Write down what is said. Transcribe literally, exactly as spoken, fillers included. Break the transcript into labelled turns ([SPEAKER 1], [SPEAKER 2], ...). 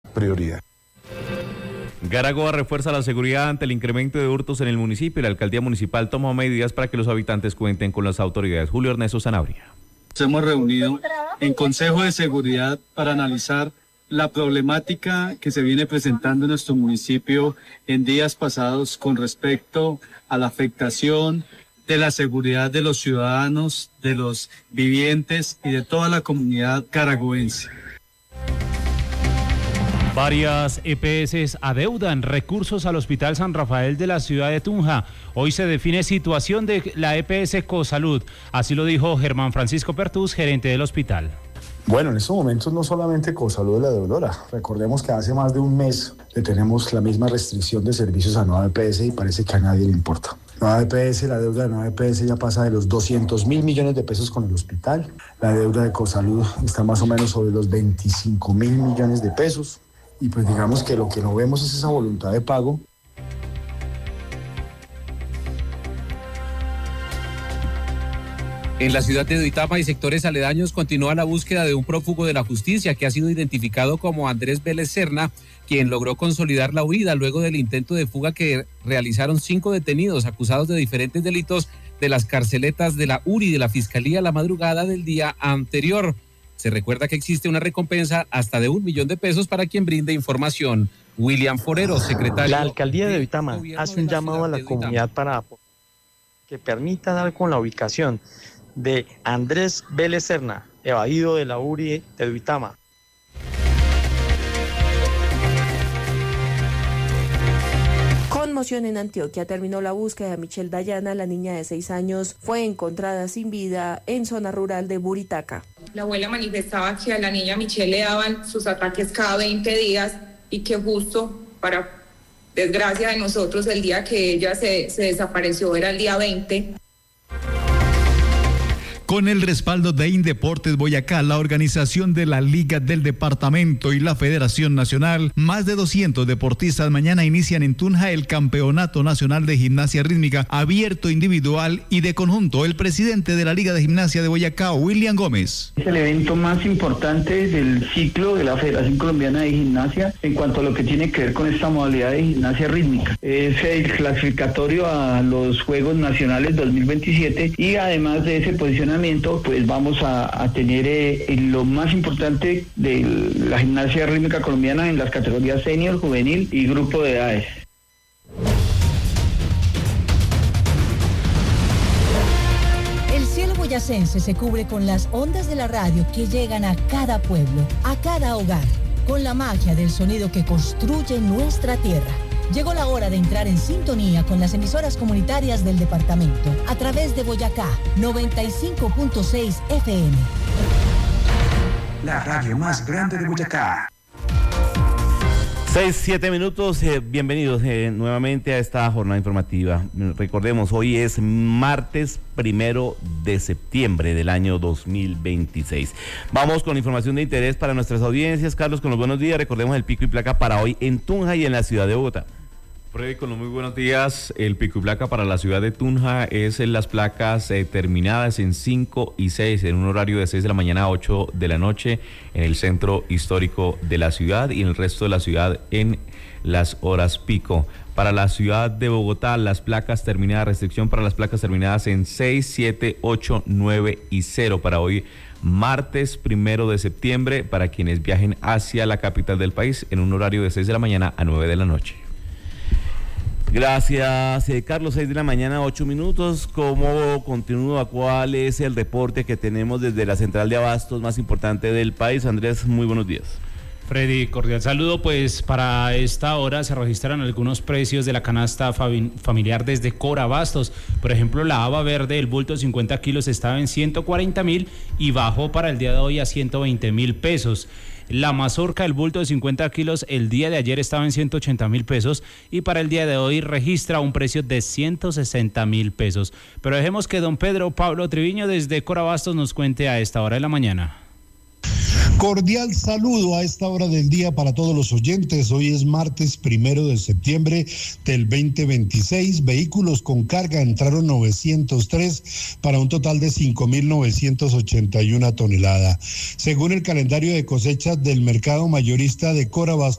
[SPEAKER 1] prioridad.
[SPEAKER 2] Garagoa refuerza la seguridad ante el incremento de hurtos en el municipio y la alcaldía municipal toma medidas para que los habitantes cuenten con las autoridades. Julio Ernesto Sanabria.
[SPEAKER 3] Nos hemos reunido en Consejo de Seguridad para analizar la problemática que se viene presentando en nuestro municipio en días pasados con respecto a la afectación de la seguridad de los ciudadanos, de los vivientes y de toda la comunidad caragoense.
[SPEAKER 4] Varias E P S adeudan recursos al Hospital San Rafael de la ciudad de Tunja. Hoy se define situación de la E P S Cosalud. Así lo dijo Germán Francisco Pertús, gerente del hospital.
[SPEAKER 5] Bueno, en estos momentos no solamente Cosalud es la deudora. Recordemos que hace más de un mes le tenemos la misma restricción de servicios a Nueva E P S y parece que a nadie le importa. Nueva E P S, la deuda de Nueva E P S ya pasa de los doscientos mil millones de pesos con el hospital. La deuda de Cosalud está más o menos sobre los veinticinco mil millones de pesos. Y pues digamos que lo que no vemos es esa voluntad de pago.
[SPEAKER 6] En la ciudad de Duitama y sectores aledaños continúa la búsqueda de un prófugo de la justicia que ha sido identificado como Andrés Vélez Serna, quien logró consolidar la huida luego del intento de fuga que realizaron cinco detenidos acusados de diferentes delitos de las carceletas de la U R I de la Fiscalía la madrugada del día anterior. Se recuerda que existe una recompensa hasta de un millón de pesos para quien brinde información. William Forero, secretario.
[SPEAKER 7] La alcaldía de Duitama hace un llamado a la comunidad para que permita dar con la ubicación de Andrés Vélez Serna, evadido de la U R I de Duitama.
[SPEAKER 8] Conmoción en Antioquia. Terminó la búsqueda de Michelle Dayana, la niña de seis años, fue encontrada sin vida en zona rural de Buritaca.
[SPEAKER 9] La abuela manifestaba que a la niña Michelle le daban sus ataques cada veinte días y que justo para desgracia de nosotros el día que ella se, se desapareció era el día veinte.
[SPEAKER 10] Con el respaldo de Indeportes Boyacá, la organización de la Liga del Departamento y la Federación Nacional, más de doscientos deportistas mañana inician en Tunja el Campeonato Nacional de Gimnasia Rítmica, abierto individual y de conjunto. El presidente de la Liga de Gimnasia de Boyacá, William Gómez.
[SPEAKER 11] Es el evento más importante del ciclo de la Federación Colombiana de Gimnasia en cuanto a lo que tiene que ver con esta modalidad de gimnasia rítmica. Es el clasificatorio a los Juegos Nacionales dos mil veintisiete y además de ese posicionamiento pues vamos a, a tener eh, lo más importante de la gimnasia rítmica colombiana en las categorías senior, juvenil y grupo de edades.
[SPEAKER 12] El cielo boyacense se cubre con las ondas de la radio que llegan a cada pueblo, a cada hogar, con la magia del sonido que construye nuestra tierra. Llegó la hora de entrar en sintonía con las emisoras comunitarias del departamento a través de Boyacá noventa y cinco punto seis F M.
[SPEAKER 13] La radio más grande de Boyacá.
[SPEAKER 2] Seis, siete minutos, eh, bienvenidos eh, nuevamente a esta jornada informativa. Recordemos, hoy es martes primero de septiembre del año dos mil veintiséis. Vamos con información de interés para nuestras audiencias. Carlos, con los buenos días. Recordemos el pico y placa para hoy en Tunja y en la ciudad de Bogotá. Freddy, con los muy buenos días. El pico y placa para la ciudad de Tunja es en las placas eh, terminadas en cinco y seis, en un horario de seis de la mañana a ocho de la noche en el centro histórico de la ciudad y en el resto de la ciudad en las horas pico. Para la ciudad de Bogotá, las placas terminadas, restricción para las placas terminadas en seis, siete, ocho, nueve y cero para hoy, martes primero de septiembre, para quienes viajen hacia la capital del país en un horario de seis de la mañana a nueve de la noche. Gracias, eh, Carlos. Seis de la mañana, ocho minutos. ¿Cómo continúa? ¿Cuál es el reporte que tenemos desde la central de abastos más importante del país? Andrés, muy buenos días.
[SPEAKER 4] Freddy, cordial saludo. Pues para esta hora se registran algunos precios de la canasta familiar desde Corabastos. Por ejemplo, la haba verde, el bulto de cincuenta kilos estaba en ciento cuarenta mil y bajó para el día de hoy a ciento veinte mil pesos. La mazorca, el bulto de cincuenta kilos, el día de ayer estaba en ciento ochenta mil pesos y para el día de hoy registra un precio de ciento sesenta mil pesos. Pero dejemos que don Pedro Pablo Triviño desde Corabastos nos cuente a esta hora de la mañana.
[SPEAKER 14] Cordial saludo a esta hora del día para todos los oyentes. Hoy es martes primero de septiembre del veinte veintiséis. Vehículos con carga entraron novecientos tres para un total de cinco mil novecientos ochenta y una toneladas. Según el calendario de cosechas del mercado mayorista de Corabastos,